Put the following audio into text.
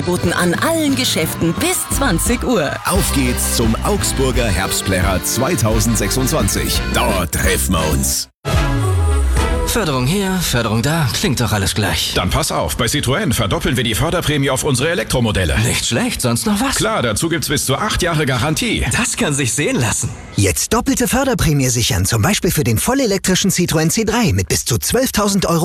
Sonderangeboten an allen Geschäften bis 20 Uhr. Auf geht's zum Augsburger Herbstplärrer 2026. Dort treffen wir uns. Förderung hier, Förderung da, klingt doch alles gleich. Dann pass auf, bei Citroën verdoppeln wir die Förderprämie auf unsere Elektromodelle. Nicht schlecht, sonst noch was? Klar, dazu gibt's bis zu 8 Jahre Garantie. Das kann sich sehen lassen. Jetzt doppelte Förderprämie sichern, zum Beispiel für den vollelektrischen Citroën C3 mit bis zu 12.000 €